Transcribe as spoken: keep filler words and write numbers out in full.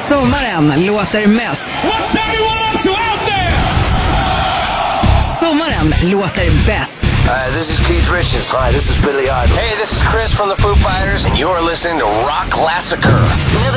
Sommaren låter mest. Sommaren låter bäst. Hi, this is Keith Richards. Hi, this is Billy Idol. Hey, this is Chris from the Foo Fighters, and you're listening to Rock Classicer.